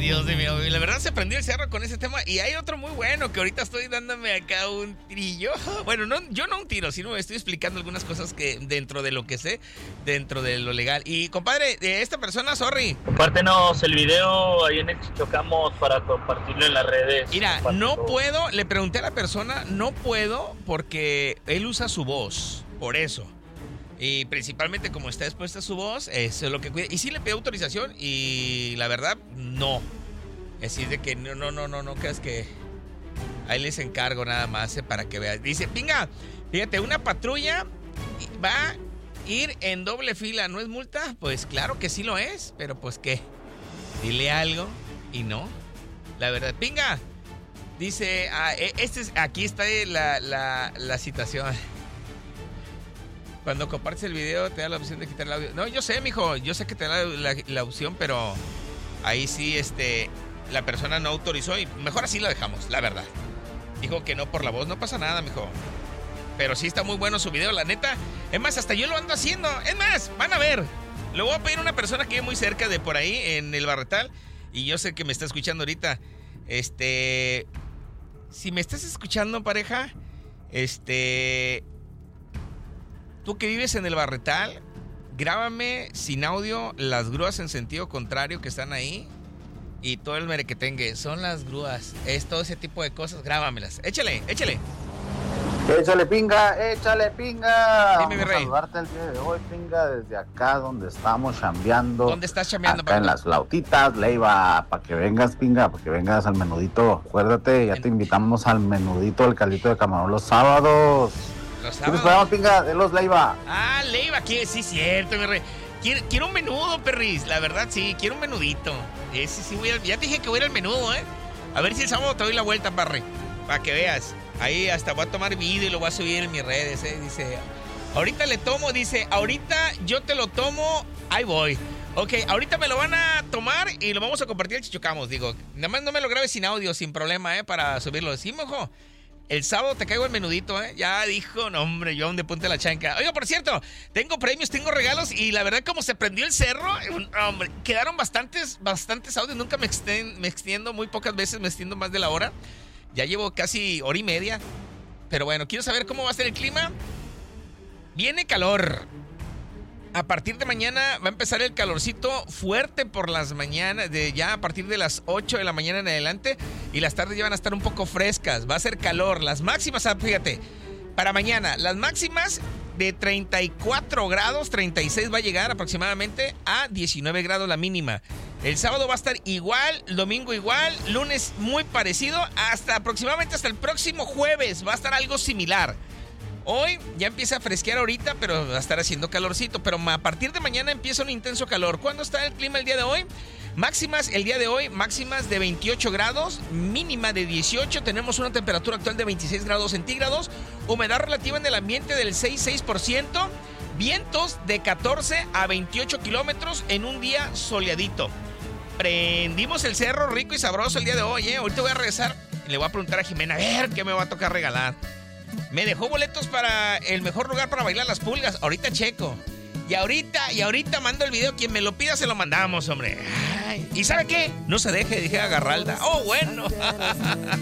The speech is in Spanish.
Dios mío, la verdad se prendió el cerro con ese tema. Y hay otro muy bueno que ahorita estoy dándome acá un trillo. Bueno, yo no un tiro, sino estoy explicando algunas cosas que dentro de lo que sé, dentro de lo legal. Y compadre, de esta persona, sorry. Compártenos el video ahí en el Chichocamos para compartirlo en las redes. Mira, no puedo, le pregunté a la persona, no puedo porque él usa su voz, por eso. Y principalmente como está expuesta su voz, eso es lo que cuida. Y sí le pido autorización y la verdad, no. Es decir, de que no creas que ahí les encargo nada más para que veas. Dice, pinga, fíjate, una patrulla va a ir en doble fila, ¿no es multa? Pues claro que sí lo es, pero pues qué, dile algo y no. La verdad, pinga, dice, aquí está la situación. Cuando compartes el video te da la opción de quitar el audio. No, yo sé, mijo, yo sé que te da la opción, pero ahí sí, la persona no autorizó y mejor así lo dejamos, la verdad. Dijo que no por la voz, no pasa nada, mijo. Pero sí está muy bueno su video, la neta. Es más, hasta yo lo ando haciendo. Es más, van a ver. Le voy a pedir a una persona que vive muy cerca de por ahí, en el Barretal, y yo sé que me está escuchando ahorita. Si me estás escuchando, pareja, tú que vives en el Barretal, grábame sin audio las grúas en sentido contrario que están ahí y todo el merequetengue. Son las grúas, es todo ese tipo de cosas, grábamelas. Échale. Échale pinga, échale pinga. Dime, mi rey. Vamos a saludarte el día de hoy, pinga, desde acá donde estamos chambeando. ¿Dónde estás chambeando, acá en las flautitas, Leiva, para que vengas, pinga, para que vengas al menudito. Acuérdate, ya te invitamos al menudito del caldito de camarón los sábados. ¿Qué nos podemos, pinga, de los Leiva? Ah, Leiva, sí, cierto, mi rey. Quiero un menudo, perris, la verdad, sí, quiero un menudito. Sí, ya te dije que voy a ir al menudo, A ver si el sábado te doy la vuelta, parre, para que veas. Ahí hasta voy a tomar video y lo voy a subir en mis redes, Dice, ahorita le tomo, dice, ahorita yo te lo tomo, ahí voy. Ok, ahorita me lo van a tomar y lo vamos a compartir el Chichocamos. Digo, nada más no me lo grabes sin audio, sin problema, para subirlo. Sí, mojo. El sábado te caigo el menudito, Ya dijo, no, hombre, yo aún de punta la chanca. Oiga, por cierto, tengo premios, tengo regalos y la verdad, como se prendió el cerro, hombre, quedaron bastantes audios. Nunca me extiendo, muy pocas veces me extiendo más de la hora. Ya llevo casi hora y media. Pero bueno, quiero saber cómo va a ser el clima. Viene calor. A partir de mañana va a empezar el calorcito fuerte por las mañanas, ya a partir de las 8 de la mañana en adelante, y las tardes ya van a estar un poco frescas, va a ser calor. Las máximas, fíjate, para mañana, las máximas de 34 grados, 36 va a llegar aproximadamente a 19 grados la mínima. El sábado va a estar igual, el domingo igual, lunes muy parecido, aproximadamente hasta el próximo jueves va a estar algo similar. Hoy ya empieza a fresquear ahorita, pero va a estar haciendo calorcito. Pero a partir de mañana empieza un intenso calor. ¿Cuándo está el clima el día de hoy? Máximas el día de hoy, máximas de 28 grados, mínima de 18. Tenemos una temperatura actual de 26 grados centígrados. Humedad relativa en el ambiente del 6%. Vientos de 14 a 28 kilómetros en un día soleadito. Prendimos el cerro rico y sabroso el día de hoy, Ahorita voy a regresar y le voy a preguntar a Jimena, a ver qué me va a tocar regalar. Me dejó boletos para el mejor lugar para bailar las pulgas. Ahorita checo. Y ahorita mando el video. Quien me lo pida se lo mandamos, hombre. Ay, ¿y sabe qué? No se deje, dije a Garralda. Oh, bueno.